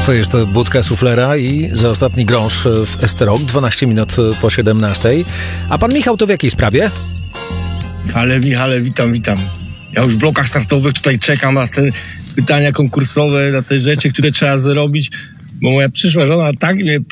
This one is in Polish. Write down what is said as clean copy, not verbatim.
To jest Budka Suflera i za ostatni grąż w Esterok, 12 minut po 17. A pan Michał to w jakiej sprawie? Michale, witam. Ja już w blokach startowych tutaj czekam na te pytania konkursowe, na te rzeczy, które trzeba zrobić, bo moja przyszła żona tak mnie